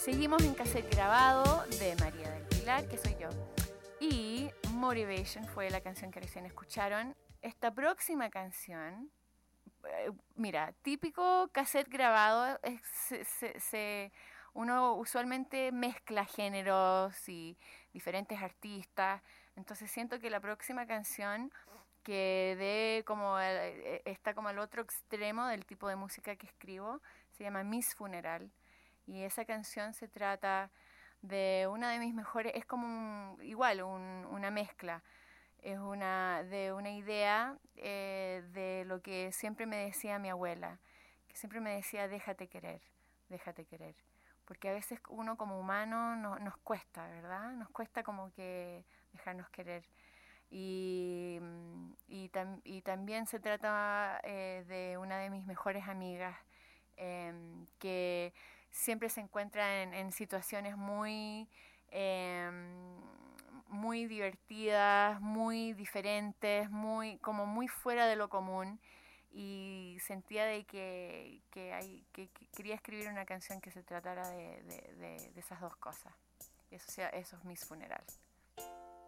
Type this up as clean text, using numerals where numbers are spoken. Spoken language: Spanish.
Seguimos en cassette grabado de María del Pilar, que soy yo. Y Motivation fue la canción que recién escucharon. Esta próxima canción, mira, típico cassette grabado, uno usualmente mezcla géneros y diferentes artistas. Entonces siento que la próxima canción que está como al otro extremo del tipo de música que escribo, se llama Miss Funeral. Y esa canción se trata de una de mis mejores, es como una mezcla, de una idea de lo que siempre me decía mi abuela, que siempre me decía déjate querer, déjate querer. Porque a veces uno como humano nos cuesta, ¿verdad? Nos cuesta como que dejarnos querer. Y también se trata de una de mis mejores amigas que siempre se encuentra en situaciones muy divertidas, muy diferentes, como muy fuera de lo común. Y sentía que quería escribir una canción que se tratara de esas dos cosas. Eso es Miss Funeral.